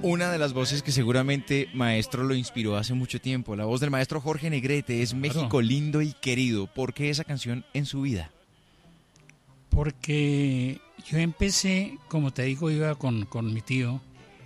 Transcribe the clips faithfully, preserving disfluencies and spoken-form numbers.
Una de las voces que seguramente maestro lo inspiró hace mucho tiempo, la voz del maestro Jorge Negrete, es México lindo y querido. ¿Por qué esa canción en su vida? Porque yo empecé, como te digo, iba con, con mi tío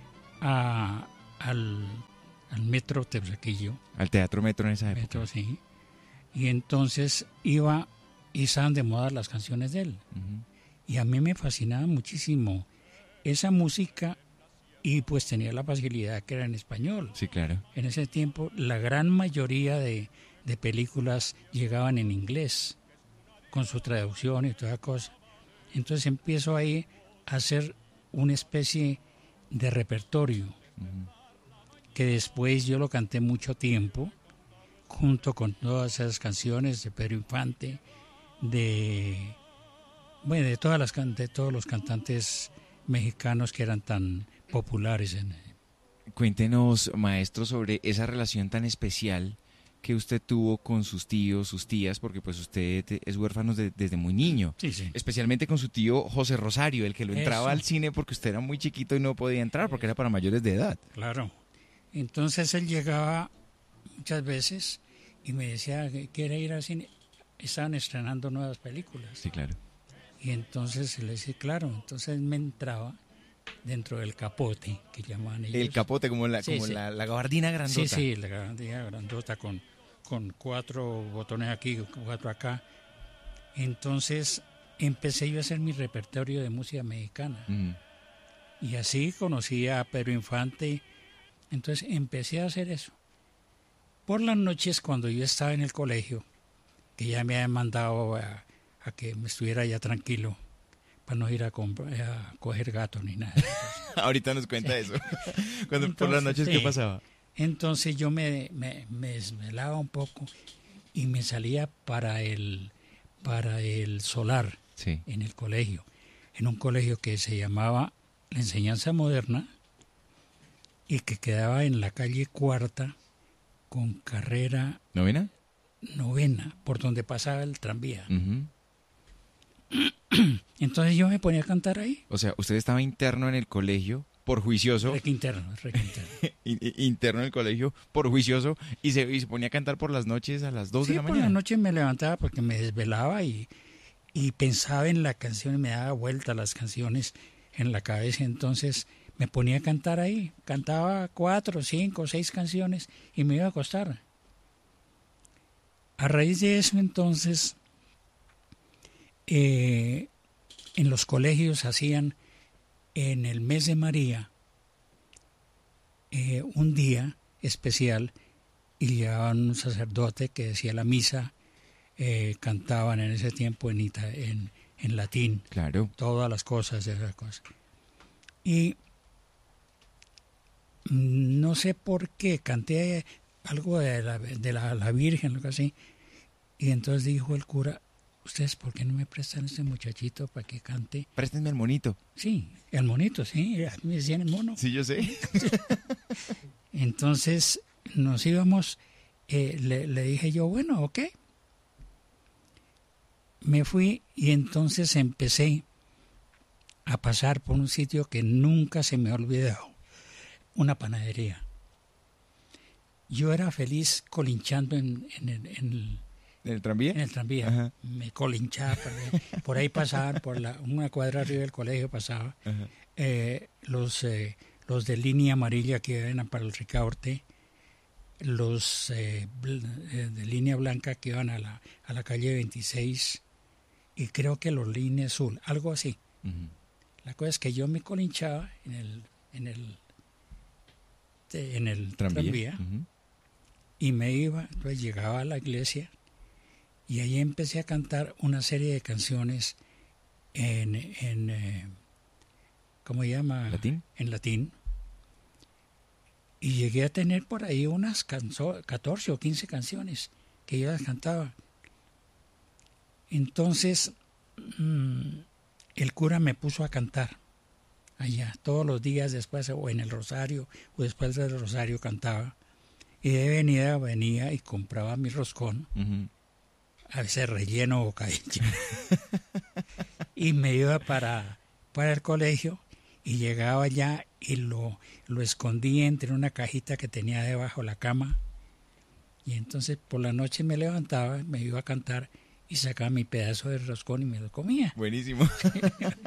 a, al, al Metro Teusaquillo. Al Teatro Metro en esa época. Metro, sí. Y entonces iba y estaban de moda las canciones de él. Uh-huh. Y a mí me fascinaba muchísimo esa música y pues tenía la facilidad que era en español. Sí, claro. En ese tiempo la gran mayoría de, de películas llegaban en inglés con su traducción y toda cosa. Entonces empiezo ahí a hacer una especie de repertorio uh-huh. que después yo lo canté mucho tiempo junto con todas esas canciones de Pedro Infante, de bueno, de todas las de todos los cantantes mexicanos que eran tan populares en... Cuéntenos, maestro, sobre esa relación tan especial que usted tuvo con sus tíos, sus tías, porque pues usted es huérfano de, desde muy niño. Sí, sí. Especialmente con su tío José Rosario, el que lo entraba Eso. al cine porque usted era muy chiquito y no podía entrar porque era para mayores de edad. Claro. Entonces él llegaba muchas veces y me decía que quiere ir al cine. Estaban estrenando nuevas películas. Sí, claro. Y entonces le decía, claro, entonces me entraba dentro del capote, que llamaban ellos. El capote, como la, sí, como sí. la, la gabardina grandota. Sí, sí, la gabardina grandota con, con cuatro botones aquí, cuatro acá. Entonces empecé yo a hacer mi repertorio de música mexicana. Mm. Y así conocí a Pedro Infante. Entonces empecé a hacer eso. Por las noches, cuando yo estaba en el colegio, que ya me habían mandado a, a que me estuviera ya tranquilo, para no ir a, a coger gato ni nada. Ahorita nos cuenta sí. eso. Cuando, Entonces, por las noches, sí. ¿qué pasaba? Entonces yo me, me, me desvelaba un poco y me salía para el, para el solar sí. en el colegio, en un colegio que se llamaba La Enseñanza Moderna y que quedaba en la calle Cuarta con carrera... ¿Novena? Novena, por donde pasaba el tranvía. Uh-huh. Entonces yo me ponía a cantar ahí. O sea, usted estaba interno en el colegio por juicioso. Reque interno, reque interno. interno en el colegio por juicioso y se, y se ponía a cantar por las noches a las dos sí, de la mañana. mañana. Sí, por la noche me levantaba porque me desvelaba y, y pensaba en la canción y me daba vuelta las canciones en la cabeza. Entonces me ponía a cantar ahí. Cantaba cuatro, cinco, seis canciones y me iba a acostar. A raíz de eso, entonces, eh, en los colegios hacían en el mes de María eh, un día especial y llevaban un sacerdote que decía la misa, eh, cantaban en ese tiempo en, ita, en, en latín, claro. todas las cosas, esas cosas. Y no sé por qué canté algo de la, de la, la Virgen, algo así. Y entonces dijo el cura, ¿ustedes por qué no me prestan a este muchachito para que cante? Préstenme el monito. Sí, el monito, sí, me decían el mono. Sí, yo sé. Entonces nos íbamos, eh, le, le dije yo, bueno, ok. Me fui y entonces empecé a pasar por un sitio que nunca se me ha olvidado, una panadería. Yo era feliz colinchando en, en, en, en el... ¿En el tranvía? En el tranvía. Ajá. Me colinchaba, por ahí, por ahí pasaban, por la, una cuadra arriba del colegio pasaba, eh, los, eh, los de línea amarilla que eran para el Ricaurte, los eh, de línea blanca que iban a la, a la calle veintiséis y creo que los línea azul, algo así. Uh-huh. La cosa es que yo me colinchaba en el, en el, en el tranvía, tranvía uh-huh. y me iba, pues llegaba a la iglesia. Y ahí empecé a cantar una serie de canciones en, en eh, ¿cómo se llama? ¿Latín? En latín. Y llegué a tener por ahí unas canso- catorce o quince canciones que yo las cantaba. Entonces, mmm, el cura me puso a cantar allá. Todos los días después, o en el rosario, o después del rosario cantaba. Y de venida venía y compraba mi roscón. Uh-huh. A veces relleno o bocadillo. Y me iba para, para el colegio y llegaba allá y lo, lo escondía entre una cajita que tenía debajo de la cama. Y entonces por la noche me levantaba, me iba a cantar y sacaba mi pedazo de roscón y me lo comía. Buenísimo.